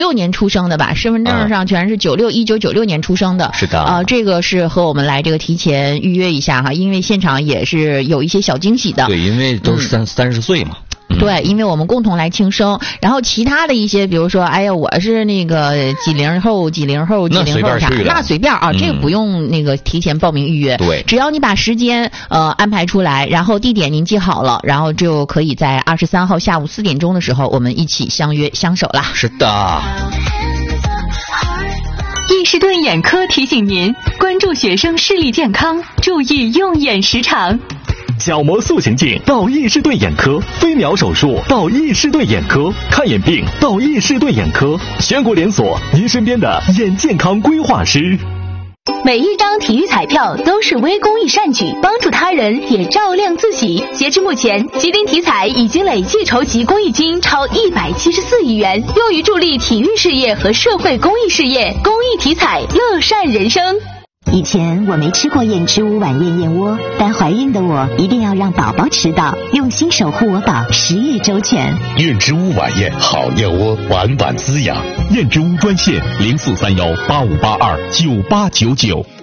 96年出生的吧，身份证上全是1996年出生的。 是的。 这个是和我们来这个提前预约一下哈，因为现场也是有一些小惊喜的。 对，因为都是30岁嘛。 对，因为我们共同来庆生，然后其他的一些，比如说，哎呀，我是那个几零后啥，那随便啊，这个不用那个提前报名预约。 对， 只要你把时间安排出来，然后地点您记好了，然后就可以在23号下午4点钟的时候，我们一起相约相守啦。 是的。 易士顿眼科提醒您关注学生视力健康，注意用眼时长。 角膜塑形镜到易士顿眼科，飞秒手术到易士顿眼科，看眼病到易士顿眼科，全国连锁，您身边的眼健康规划师。 每一张体育彩票都是微公益善举，帮助他人也照亮自己。截至目前，吉林体彩已经累计筹集公益金超174亿元，用于助力体育事业和社会公益事业。公益体彩，乐善人生。 以前我没吃过燕之屋晚宴燕窝，但怀孕的我一定要让宝宝吃到，用心守护我宝，10月周全。 燕之屋晚宴好燕窝，晚晚滋养。燕之屋专线043185829899。